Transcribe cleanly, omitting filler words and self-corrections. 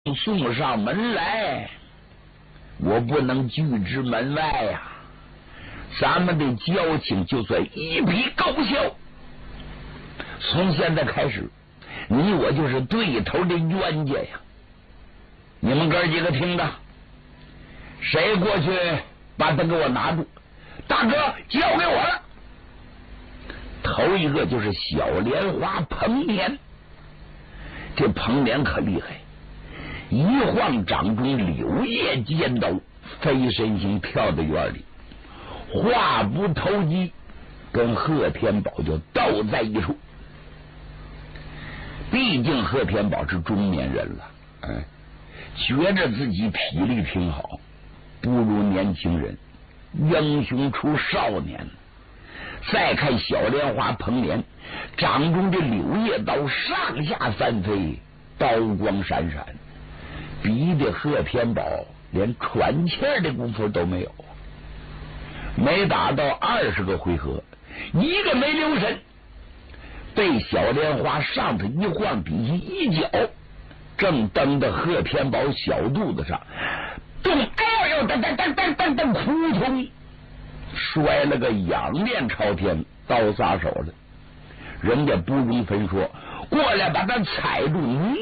送上门来，我不能拒之门外呀。咱们的交情就算一笔勾销，从现在开始，你我就是对头的冤家呀。你们哥几个听着，谁过去把他给我拿住？大哥，交给我了。头一个就是小莲花彭年，这彭年可厉害，一晃掌中柳叶尖刀，飞身形跳到院里，话不投机，跟贺天宝就斗在一处。毕竟贺天宝是中年人了，觉着自己体力挺好，不如年轻人，英雄出少年。再看小莲花彭年，掌中的柳叶刀上下翻飞，刀光闪闪，逼得贺天宝连喘气儿的功夫都没有。没打到20个回合，一个没留神，被小莲花上头一晃，底下一脚，正蹬到贺天宝小肚子上，咚！哎呦，噔，扑通，摔了个仰面朝天，刀撒手了。人家不容分说，过来把他踩住，